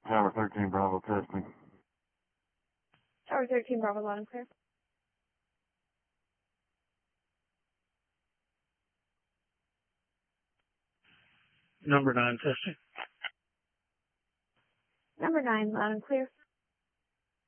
Tower 13 Bravo testing. Tower 13 Bravo, loud and clear. Number 9 testing. Number 9, loud and clear.